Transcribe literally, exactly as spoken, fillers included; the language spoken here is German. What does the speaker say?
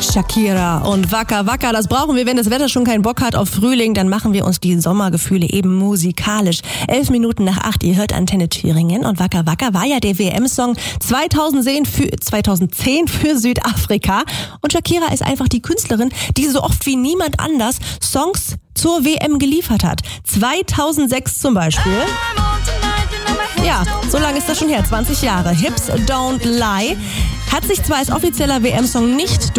Shakira und Waka Waka, das brauchen wir, wenn das Wetter schon keinen Bock hat auf Frühling, dann machen wir uns die Sommergefühle eben musikalisch. Elf Minuten nach acht, ihr hört Antenne Thüringen und Waka Waka war ja der W M-Song zweitausendzehn für, zweitausendzehn für Südafrika und Shakira ist einfach die Künstlerin, die so oft wie niemand anders Songs zur W M geliefert hat. zweitausendsechs zum Beispiel. Ja, so lange ist das schon her, zwanzig Jahre. Hips Don't Lie hat sich zwar als offizieller W M-Song nicht